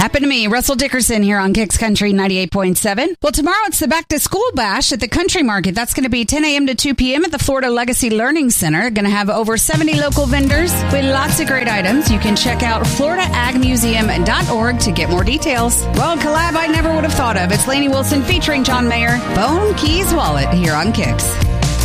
Happened to me, Russell Dickerson here on Kicks Country 98.7. Well, tomorrow it's the Back to School Bash at the Country Market. That's going to be 10 a.m. to 2 p.m. at the Florida Legacy Learning Center. Going to have over 70 local vendors with lots of great items. You can check out FloridaAgMuseum.org to get more details. Well, a collab I never would have thought of. It's Lainey Wilson featuring John Mayer, Phone Keys Wallet here on Kicks.